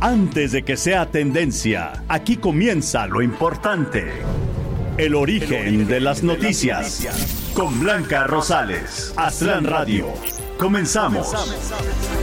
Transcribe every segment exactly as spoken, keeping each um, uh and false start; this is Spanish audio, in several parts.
Antes de que sea tendencia, aquí comienza lo importante. El origen, El origen de las de noticias. Las noticias. Con Blanca Rosales. Aztlán Radio. Comenzamos. Comenzamos.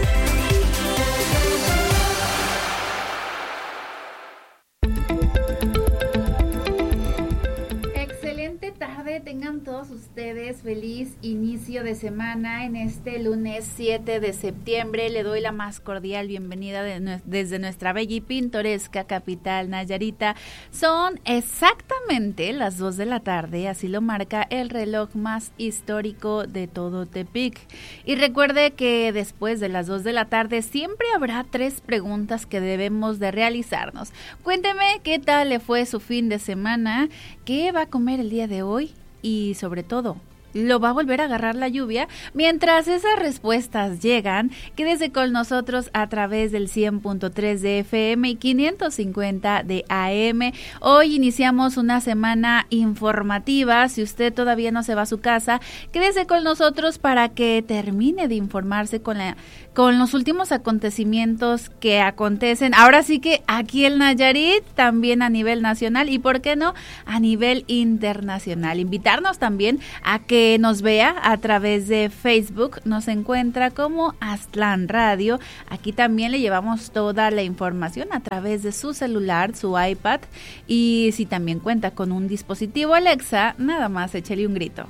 Tengan todos ustedes feliz inicio de semana en este lunes siete de septiembre. Le doy la más cordial bienvenida de nu- desde nuestra bella y pintoresca capital nayarita. Son exactamente las dos de la tarde, así lo marca el reloj más histórico de todo Tepic. Y recuerde que después de las dos de la tarde siempre habrá tres preguntas que debemos de realizarnos. Cuénteme qué tal le fue su fin de semana, qué va a comer el día de hoy. Y sobre todo, ¿lo va a volver a agarrar la lluvia? Mientras esas respuestas llegan, quédese con nosotros a través del cien punto tres de F M y quinientos cincuenta de A M. Hoy iniciamos una semana informativa. Si usted todavía no se va a su casa, quédese con nosotros para que termine de informarse con la con los últimos acontecimientos que acontecen. Ahora sí que aquí en Nayarit, también a nivel nacional y, ¿por qué no?, a nivel internacional. Invitarnos también a que nos vea a través de Facebook. Nos encuentra como Aztlán Radio. Aquí también le llevamos toda la información a través de su celular, su iPad. Y si también cuenta con un dispositivo Alexa, nada más échele un grito.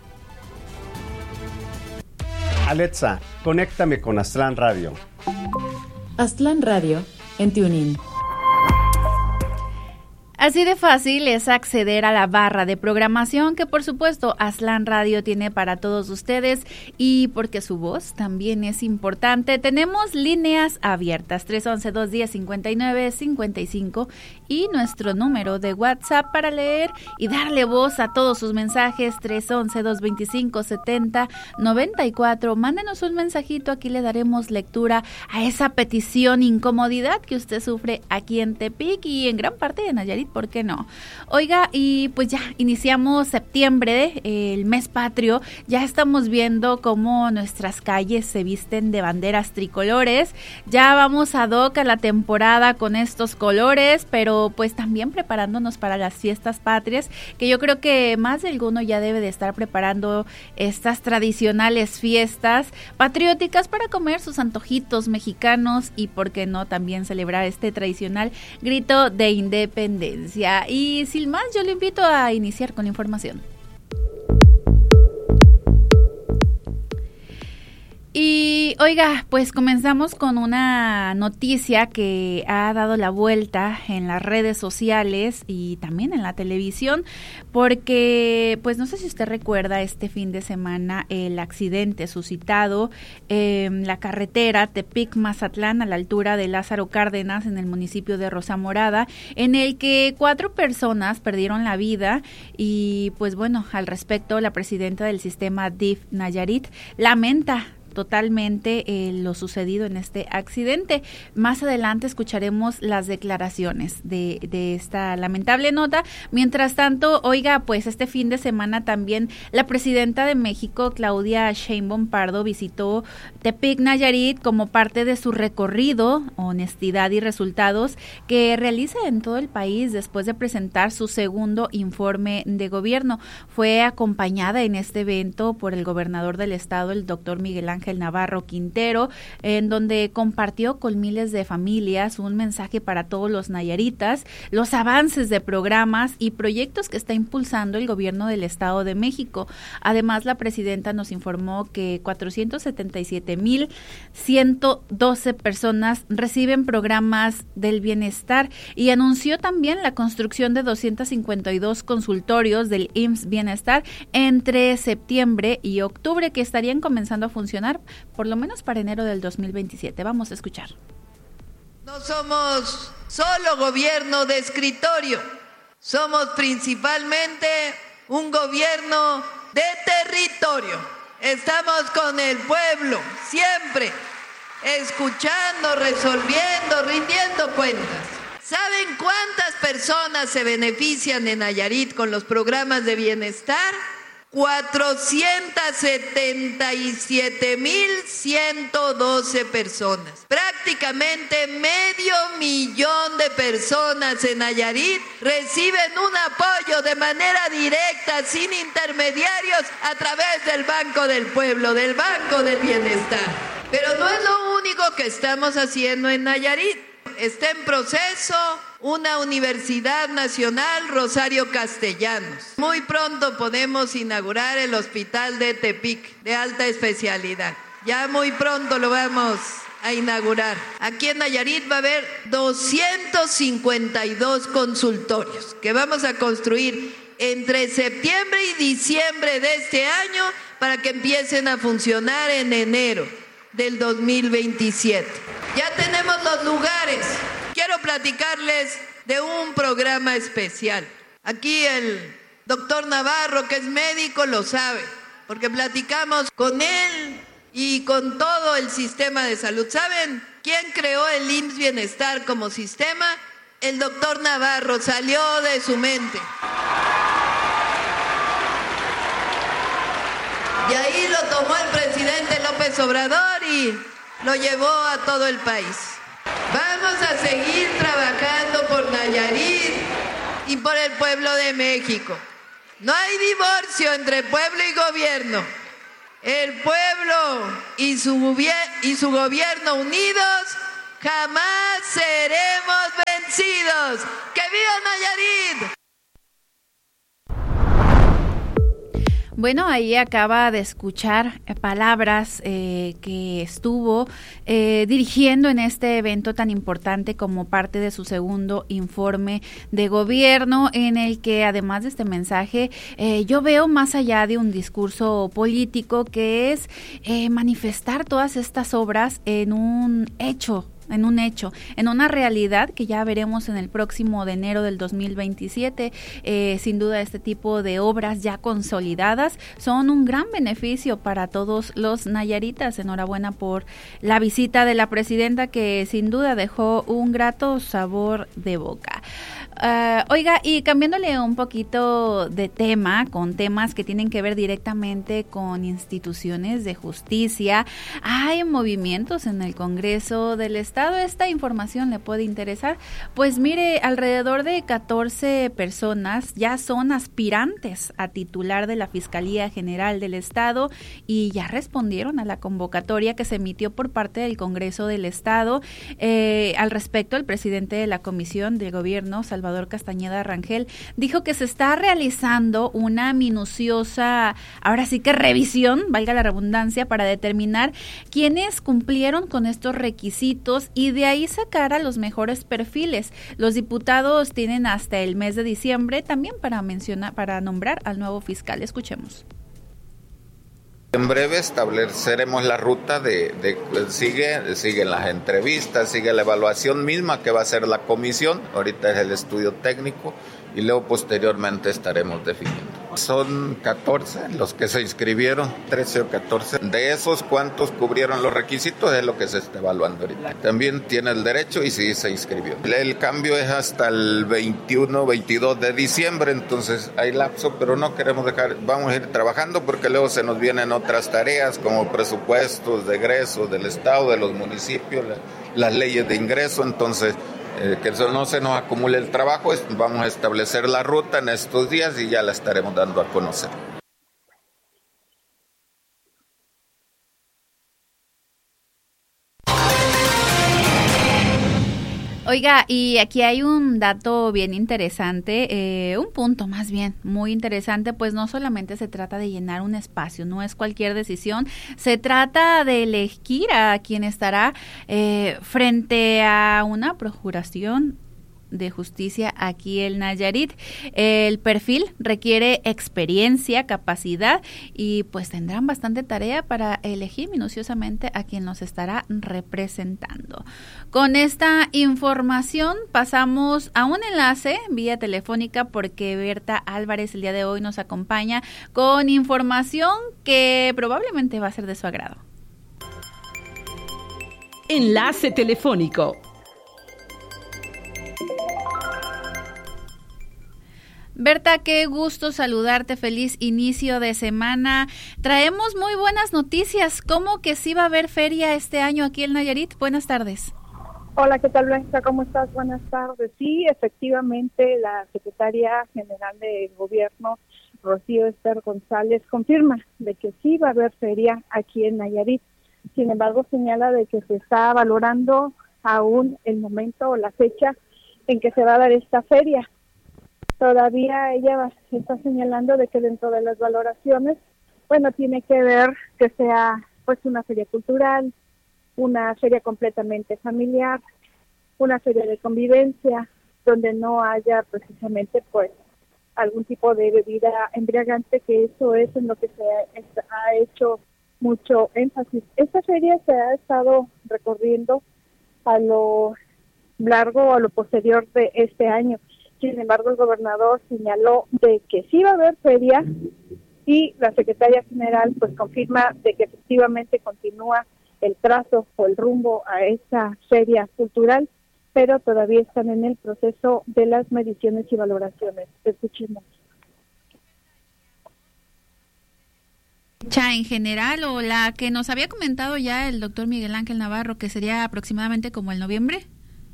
Alexa, conéctame con Aztlán Radio. Aztlán Radio en TuneIn. Así de fácil es acceder a la barra de programación que, por supuesto, Aztlán Radio tiene para todos ustedes, y porque su voz también es importante, tenemos líneas abiertas tres once, dos diez, cincuenta y nueve, cincuenta y cinco y nuestro número de WhatsApp para leer y darle voz a todos sus mensajes, tres once, dos veinticinco, setenta, noventa y cuatro. Mándenos un mensajito, aquí le daremos lectura a esa petición, incomodidad que usted sufre aquí en Tepic y en gran parte de Nayarit. ¿Por qué no? Oiga, y pues ya iniciamos septiembre, el mes patrio. Ya estamos viendo cómo nuestras calles se visten de banderas tricolores. Ya vamos ad hoc a la temporada con estos colores, pero pues también preparándonos para las fiestas patrias, que yo creo que más de alguno ya debe de estar preparando estas tradicionales fiestas patrióticas para comer sus antojitos mexicanos y, por qué no, también celebrar este tradicional grito de independencia. Y sin más, yo le invito a iniciar con la información. Y oiga, pues comenzamos con una noticia que ha dado la vuelta en las redes sociales y también en la televisión, porque pues no sé si usted recuerda este fin de semana el accidente suscitado en la carretera Tepic-Mazatlán a la altura de Lázaro Cárdenas en el municipio de Rosa Morada, en el que cuatro personas perdieron la vida. Y pues bueno, al respecto, la presidenta del sistema D I F Nayarit lamenta totalmente eh, lo sucedido en este accidente. Más adelante escucharemos las declaraciones de, de esta lamentable nota. Mientras tanto, oiga, pues este fin de semana también la presidenta de México, Claudia Sheinbaum Pardo, visitó Tepic Nayarit como parte de su recorrido Honestidad y Resultados que realiza en todo el país después de presentar su segundo informe de gobierno. Fue acompañada en este evento por el gobernador del estado, el doctor Miguel Ángel Navarro Quintero, en donde compartió con miles de familias un mensaje para todos los nayaritas, los avances de programas y proyectos que está impulsando el gobierno del Estado de México. Además, la presidenta nos informó que cuatrocientos setenta y siete mil ciento doce personas reciben programas del bienestar y anunció también la construcción de doscientos cincuenta y dos consultorios del I M S S Bienestar entre septiembre y octubre, que estarían comenzando a funcionar por lo menos para enero del dos mil veintisiete. Vamos a escuchar. No somos solo gobierno de escritorio, somos principalmente un gobierno de territorio. Estamos con el pueblo, siempre, escuchando, resolviendo, rindiendo cuentas. ¿Saben cuántas personas se benefician en Nayarit con los programas de bienestar? cuatrocientas setenta y siete mil ciento doce personas. Prácticamente medio millón de personas en Nayarit reciben un apoyo de manera directa, sin intermediarios, a través del Banco del Pueblo, del Banco del Bienestar. Pero no es lo único que estamos haciendo en Nayarit. Está en proceso una Universidad Nacional Rosario Castellanos. Muy pronto podemos inaugurar el Hospital de Tepic, de alta especialidad. Ya muy pronto lo vamos a inaugurar. Aquí en Nayarit va a haber doscientos cincuenta y dos consultorios que vamos a construir entre septiembre y diciembre de este año para que empiecen a funcionar en enero del dos mil veintisiete. Ya tenemos los lugares. Quiero platicarles de un programa especial. Aquí el doctor Navarro, que es médico, lo sabe, porque platicamos con él y con todo el sistema de salud. ¿Saben quién creó el I M S S Bienestar como sistema? El doctor Navarro, salió de su mente. Y ahí lo tomó el presidente López Obrador y lo llevó a todo el país. Vamos a seguir trabajando por Nayarit y por el pueblo de México. No hay divorcio entre pueblo y gobierno. El pueblo y su, y su gobierno unidos, jamás seremos vencidos. ¡Que viva Nayarit! Bueno, ahí acaba de escuchar palabras eh, que estuvo eh, dirigiendo en este evento tan importante como parte de su segundo informe de gobierno, en el que además de este mensaje eh, yo veo más allá de un discurso político, que es eh, manifestar todas estas obras en un hecho. en un hecho, en una realidad que ya veremos en el próximo de enero del dos mil veintisiete. Eh, sin duda este tipo de obras ya consolidadas son un gran beneficio para todos los nayaritas. Enhorabuena por la visita de la presidenta, que sin duda dejó un grato sabor de boca. Uh, oiga, y cambiándole un poquito de tema, con temas que tienen que ver directamente con instituciones de justicia, hay movimientos en el Congreso del Estado. ¿Esta información le puede interesar? Pues mire, alrededor de catorce personas ya son aspirantes a titular de la Fiscalía General del Estado y ya respondieron a la convocatoria que se emitió por parte del Congreso del Estado. Eh, al respecto, el presidente de la Comisión de Gobierno, Salvador Salvador Castañeda Rangel, dijo que se está realizando una minuciosa, ahora sí que revisión, valga la redundancia, para determinar quiénes cumplieron con estos requisitos y de ahí sacar a los mejores perfiles. Los diputados tienen hasta el mes de diciembre también para mencionar, para nombrar al nuevo fiscal. Escuchemos. En breve estableceremos la ruta de, de sigue, siguen las entrevistas, sigue la evaluación misma que va a hacer la comisión, ahorita es el estudio técnico y luego posteriormente estaremos definiendo. Son catorce los que se inscribieron, trece o catorce. De esos, ¿cuántos cubrieron los requisitos? Es lo que se está evaluando ahorita. También tiene el derecho y sí se inscribió. El cambio es hasta el veintiuno, veintidós de diciembre, entonces hay lapso, pero no queremos dejar, vamos a ir trabajando porque luego se nos vienen otras tareas como presupuestos de egresos del Estado, de los municipios, la, las leyes de ingreso, entonces Eh, que eso no se nos acumule el trabajo. Vamos a establecer la ruta en estos días y ya la estaremos dando a conocer. Oiga, y aquí hay un dato bien interesante, eh, un punto más bien muy interesante, pues no solamente se trata de llenar un espacio, no es cualquier decisión, se trata de elegir a quien estará eh, frente a una procuración de justicia aquí en Nayarit. El perfil requiere experiencia, capacidad y pues tendrán bastante tarea para elegir minuciosamente a quien nos estará representando. Con esta información pasamos a un enlace vía telefónica porque Berta Álvarez el día de hoy nos acompaña con información que probablemente va a ser de su agrado. Enlace telefónico. Berta, qué gusto saludarte, feliz inicio de semana. Traemos muy buenas noticias. ¿Cómo que sí va a haber feria este año aquí en Nayarit? Buenas tardes. Hola, ¿qué tal, Blanca? ¿Cómo estás? Buenas tardes. Sí, efectivamente, la secretaria general de Gobierno, Rocío Ester González, confirma de que sí va a haber feria aquí en Nayarit. Sin embargo, señala de que se está valorando aún el momento o la fecha en que se va a dar esta feria. Todavía ella está señalando de que dentro de las valoraciones, bueno, tiene que ver que sea pues una feria cultural, una feria completamente familiar, una feria de convivencia, donde no haya precisamente pues algún tipo de bebida embriagante, que eso es en lo que se ha hecho mucho énfasis. Esta feria se ha estado recorriendo a lo largo o a lo posterior de este año. Sin embargo, el gobernador señaló de que sí va a haber feria y la secretaria general pues confirma de que efectivamente continúa el trazo o el rumbo a esa feria cultural, pero todavía están en el proceso de las mediciones y valoraciones. Escuchemos. ¿Fecha en general o la que nos había comentado ya el doctor Miguel Ángel Navarro, que sería aproximadamente como el noviembre?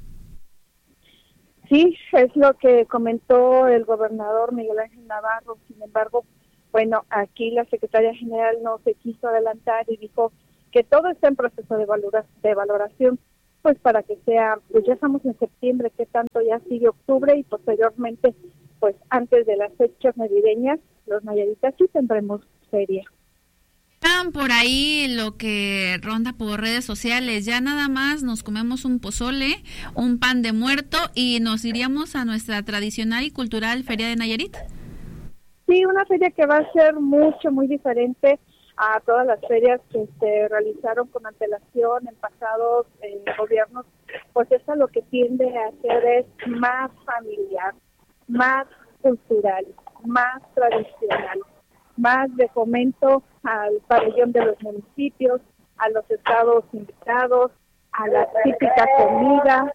Sí, es lo que comentó el gobernador Miguel Ángel Navarro. Sin embargo, bueno, aquí la secretaria general no se quiso adelantar y dijo que todo está en proceso de, valora, de valoración, pues para que sea, pues ya estamos en septiembre, que tanto ya sigue octubre y posteriormente, pues antes de las fechas navideñas, los nayaritas sí tendremos feria. Por ahí lo que ronda por redes sociales, ya nada más nos comemos un pozole, un pan de muerto y nos iríamos a nuestra tradicional y cultural Feria de Nayarit. Sí, una feria que va a ser mucho, muy diferente a todas las ferias que se realizaron con antelación en pasados eh, gobiernos, pues esta lo que tiende a hacer es más familiar, más cultural, más tradicional, más de fomento al pabellón de los municipios, a los estados invitados, a la típica comida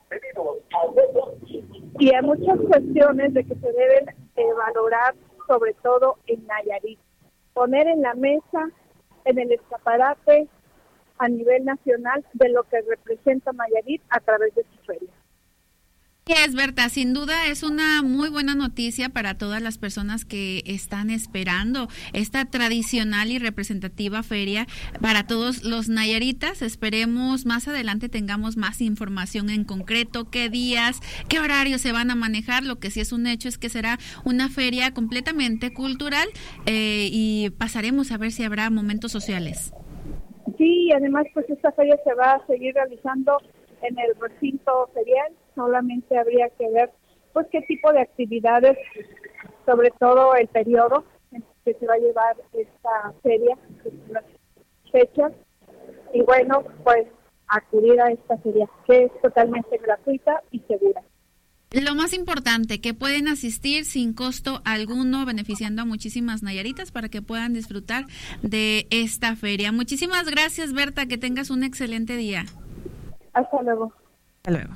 y a muchas cuestiones de que se deben eh, valorar, sobre todo en Nayarit. Poner en la mesa, en el escaparate a nivel nacional de lo que representa Nayarit a través de su feria. Es, Berta, sin duda es una muy buena noticia para todas las personas que están esperando esta tradicional y representativa feria para todos los nayaritas. Esperemos más adelante tengamos más información en concreto, qué días, qué horarios se van a manejar. Lo que sí es un hecho es que será una feria completamente cultural eh, y pasaremos a ver si habrá momentos sociales. Sí, además pues esta feria se va a seguir realizando en el recinto ferial. Solamente habría que ver pues qué tipo de actividades, sobre todo el periodo en que se va a llevar esta feria, las fechas, y bueno, pues acudir a esta feria, que es totalmente gratuita y segura. Lo más importante, que pueden asistir sin costo alguno, beneficiando a muchísimas nayaritas para que puedan disfrutar de esta feria. Muchísimas gracias, Berta, que tengas un excelente día. Hasta luego. Hasta luego.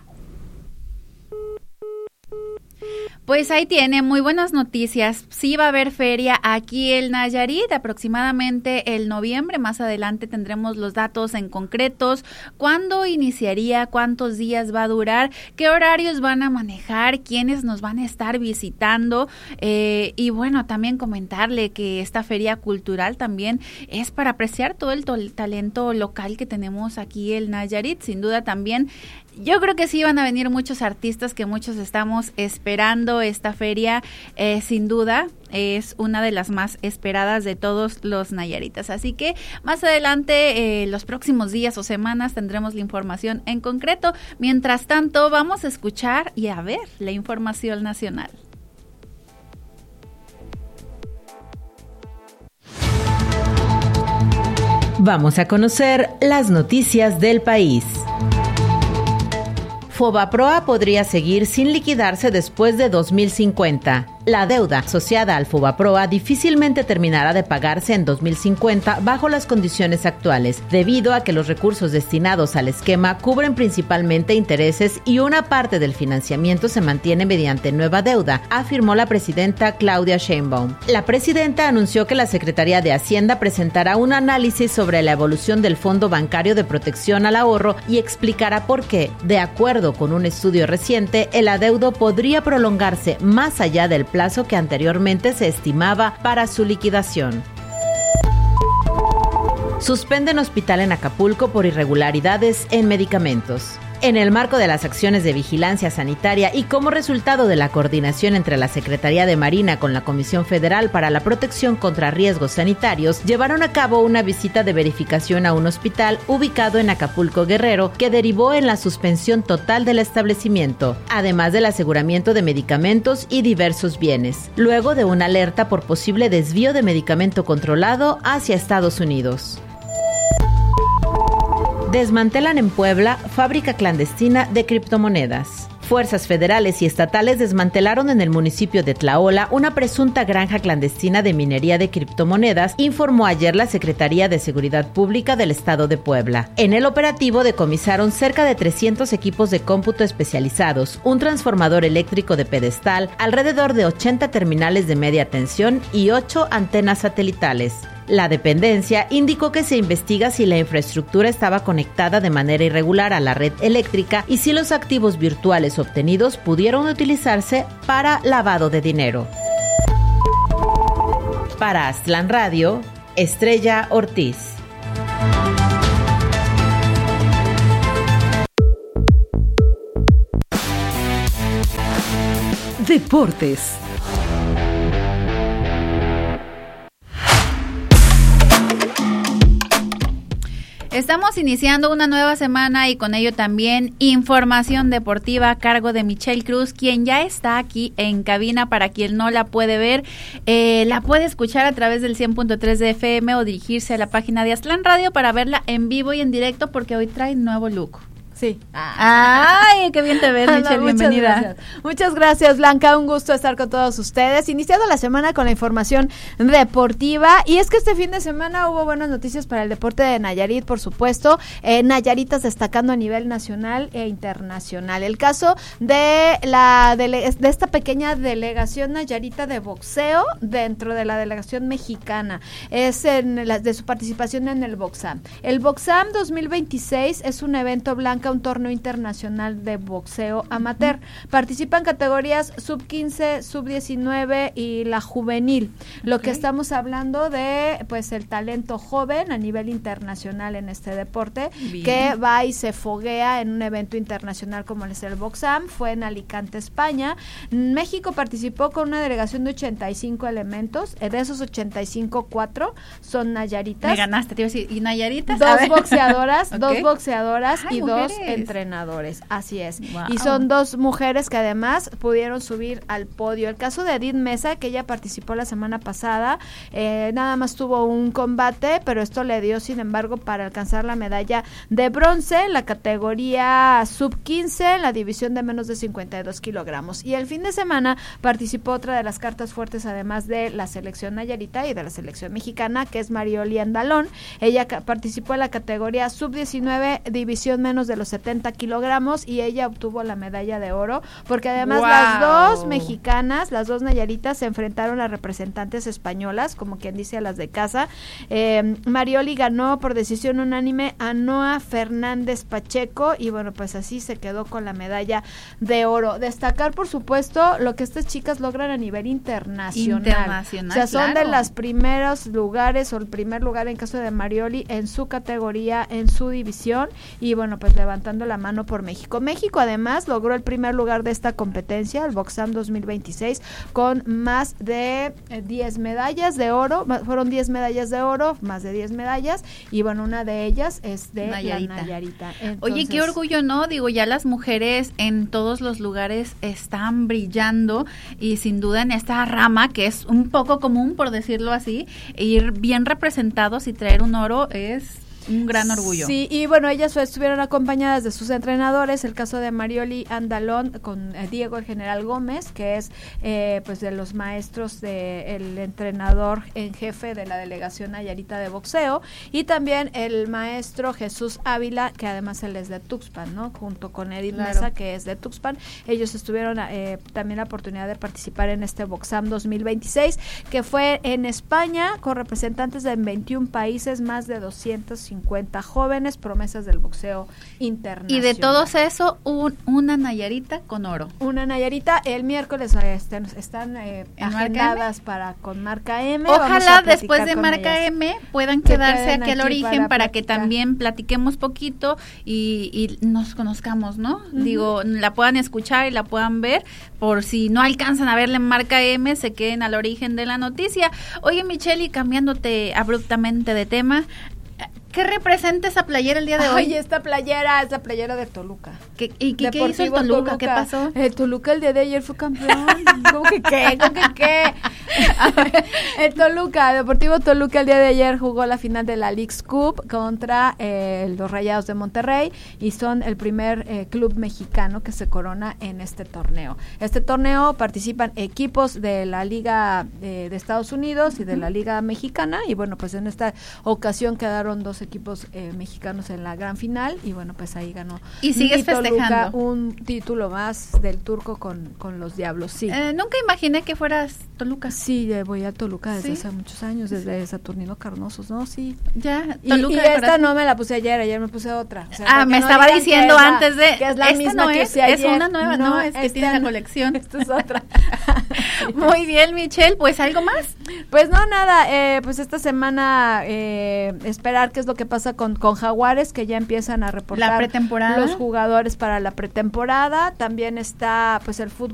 Pues ahí tiene, muy buenas noticias. Sí va a haber feria aquí en Nayarit, aproximadamente el noviembre. Más adelante tendremos los datos en concretos, cuándo iniciaría, cuántos días va a durar, qué horarios van a manejar, quiénes nos van a estar visitando. Eh, y bueno, también comentarle que esta feria cultural también es para apreciar todo el, to- el talento local que tenemos aquí en Nayarit. Sin duda también, yo creo que sí van a venir muchos artistas que muchos estamos esperando. Esta feria, eh, sin duda, es una de las más esperadas de todos los nayaritas. Así que más adelante, eh, los próximos días o semanas, tendremos la información en concreto. Mientras tanto, vamos a escuchar y a ver la información nacional. Vamos a conocer las noticias del país. Fobaproa podría seguir sin liquidarse después de dos mil cincuenta. La deuda asociada al Fobaproa difícilmente terminará de pagarse en dos mil cincuenta bajo las condiciones actuales, debido a que los recursos destinados al esquema cubren principalmente intereses y una parte del financiamiento se mantiene mediante nueva deuda, afirmó la presidenta Claudia Sheinbaum. La presidenta anunció que la Secretaría de Hacienda presentará un análisis sobre la evolución del Fondo Bancario de Protección al Ahorro y explicará por qué, de acuerdo con un estudio reciente, el adeudo podría prolongarse más allá del plazo que anteriormente se estimaba para su liquidación. Suspenden hospital en Acapulco por irregularidades en medicamentos. En el marco de las acciones de vigilancia sanitaria y como resultado de la coordinación entre la Secretaría de Marina con la Comisión Federal para la Protección contra Riesgos Sanitarios, llevaron a cabo una visita de verificación a un hospital ubicado en Acapulco, Guerrero, que derivó en la suspensión total del establecimiento, además del aseguramiento de medicamentos y diversos bienes, luego de una alerta por posible desvío de medicamento controlado hacia Estados Unidos. Desmantelan en Puebla fábrica clandestina de criptomonedas. Fuerzas federales y estatales desmantelaron en el municipio de Tlaola una presunta granja clandestina de minería de criptomonedas, informó ayer la Secretaría de Seguridad Pública del Estado de Puebla. En el operativo decomisaron cerca de trescientos equipos de cómputo especializados, un transformador eléctrico de pedestal, alrededor de ochenta terminales de media tensión y ocho antenas satelitales. La dependencia indicó que se investiga si la infraestructura estaba conectada de manera irregular a la red eléctrica y si los activos virtuales obtenidos pudieron utilizarse para lavado de dinero. Para Aztlán Radio, Estrella Ortiz. Deportes. Estamos iniciando una nueva semana y con ello también información deportiva a cargo de Michelle Cruz, quien ya está aquí en cabina. Para quien no la puede ver, eh, la puede escuchar a través del cien punto tres de F M o dirigirse a la página de Aztlán Radio para verla en vivo y en directo, porque hoy trae nuevo look. Sí. Ay, qué bien te ves, Michelle, no, bienvenida. Muchas gracias. Muchas gracias, Blanca, un gusto estar con todos ustedes, iniciando la semana con la información deportiva, y es que este fin de semana hubo buenas noticias para el deporte de Nayarit, por supuesto, eh, Nayaritas destacando a nivel nacional e internacional. El caso de la dele- de esta pequeña delegación nayarita de boxeo dentro de la delegación mexicana, es en la, de su participación en el Boxam. El Boxam dos mil veintiséis es un evento, Blanca, un torneo internacional de boxeo amateur. Participan categorías sub quince, sub diecinueve y la juvenil. Lo okay. que estamos hablando de, pues, el talento joven a nivel internacional en este deporte, Bien. que va y se foguea en un evento internacional como es el Boxam. Fue en Alicante, España. México participó con una delegación de ochenta y cinco elementos. De esos ochenta y cinco, cuatro son nayaritas. Me ganaste, te iba a decir, ¿y nayaritas? Dos boxeadoras, okay. dos boxeadoras Ay, y mujeres. dos entrenadores, así es. Wow. Y son dos mujeres que además pudieron subir al podio. El caso de Edith Mesa, que ella participó la semana pasada, eh, nada más tuvo un combate, pero esto le dio, sin embargo, para alcanzar la medalla de bronce en la categoría sub quince, en la división de menos de cincuenta y dos kilogramos. Y el fin de semana participó otra de las cartas fuertes, además de la selección nayarita y de la selección mexicana, que es Marioli Andalón. Ella ca- participó en la categoría sub diecinueve, división menos de los setenta kilogramos, y ella obtuvo la medalla de oro, porque además wow. las dos mexicanas, las dos nayaritas, se enfrentaron a representantes españolas, como quien dice a las de casa. Eh, Marioli ganó por decisión unánime a Noa Fernández Pacheco, y bueno, pues así se quedó con la medalla de oro. Destacar, por supuesto, lo que estas chicas logran a nivel internacional. Internacional, o sea, son claro. de los primeros lugares, o el primer lugar en caso de Marioli, en su categoría, en su división, y bueno, pues levantando la mano por México. México además logró el primer lugar de esta competencia, el Boxam dos mil veintiséis, con más de eh, diez medallas de oro, fueron diez medallas de oro, más de diez medallas, y bueno, una de ellas es de Nayarita. la Nayarita. Entonces, oye, qué orgullo, ¿no? Digo, ya las mujeres en todos los lugares están brillando, y sin duda en esta rama, que es un poco común, por decirlo así, ir bien representados y traer un oro es... un gran orgullo. Sí, y bueno, ellas estuvieron acompañadas de sus entrenadores, el caso de Marioli Andalón con eh, Diego el General Gómez, que es eh, pues de los maestros del entrenador en jefe de la delegación Nayarita de boxeo, y también el maestro Jesús Ávila, que además él es de Tuxpan, ¿no? Junto con Edith Claro. Mesa, que es de Tuxpan. Ellos estuvieron eh, también la oportunidad de participar en este Boxam dos mil veintiséis, que fue en España, con representantes de veintiún países, más de doscientos cincuenta jóvenes, promesas del boxeo internacional. Y de todos eso, un, una Nayarita con oro. Una Nayarita, el miércoles eh, estén, están eh, ¿En agendadas para con Marca M. Vamos Ojalá a platicar después de con Marca ellas. M puedan Que quedarse queden aquí al aquí origen para para, que platicar. también platiquemos poquito y, y nos conozcamos, ¿no? Ujú. Digo, la puedan escuchar y la puedan ver, por si no alcanzan a verla en Marca M, se queden al origen de la noticia. Oye, Michelle, y cambiándote abruptamente de tema, ¿qué representa esa playera el día de hoy? Oye, esta playera es la playera de Toluca. ¿Qué, ¿Y qué, qué hizo el Deportivo Toluca? ¿Qué pasó? El Toluca el día de ayer fue campeón. ¿Cómo que qué? ¿Cómo que qué? El Toluca, Deportivo Toluca el día de ayer jugó la final de la Leagues Cup contra eh, los Rayados de Monterrey y son el primer eh, club mexicano que se corona en este torneo. Este torneo participan equipos de la Liga eh, de Estados Unidos y de la Liga Mexicana, y bueno, pues en esta ocasión quedaron dos equipos eh, mexicanos en la gran final, y bueno, pues ahí ganó. ¿Y sigues Toluca festejando? un título más del turco con, con los Diablos, sí. Eh, nunca imaginé que fueras Toluca. Sí, eh, voy a Toluca desde ¿Sí? hace muchos años, desde Saturnino Carnosos, ¿no? Sí. Ya, Y, Toluca y de esta corazón. no me la puse ayer, ayer me puse otra. O sea, Ah, para me que no estaba digan diciendo que es la- antes de, que es la esta misma no que es, usé es ayer. una nueva, no, es que esta tiene la no, colección. Esta es otra. Muy bien, Michelle, pues algo más. Pues no, nada, eh, pues esta semana eh, esperar qué es lo que pasa con, con Jaguares, que ya empiezan a reportar La pretemporada. los jugadores para la pretemporada. También está pues el fútbol